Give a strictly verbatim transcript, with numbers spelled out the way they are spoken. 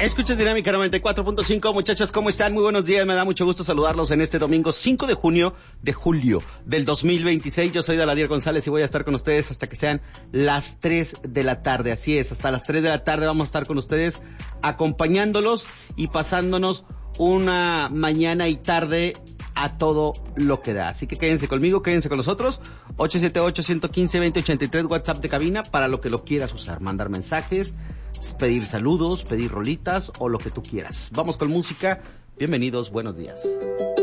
Escuchas Dinámica noventa y cuatro punto cinco, muchachos, ¿cómo están? Muy buenos días, me da mucho gusto saludarlos en este domingo cinco de junio de julio del dos mil veintiséis. Yo soy Daladier González y voy a estar con ustedes hasta que sean las tres de la tarde. Así es, hasta las tres de la tarde vamos a estar con ustedes acompañándolos y pasándonos una mañana y tarde a todo lo que da. Así que quédense conmigo, quédense con nosotros. ocho siete ocho, uno uno cinco, dos cero ocho tres, WhatsApp de cabina para lo que lo quieras usar. Mandar mensajes, pedir saludos, pedir rolitas o lo que tú quieras. Vamos con música. Bienvenidos, buenos días.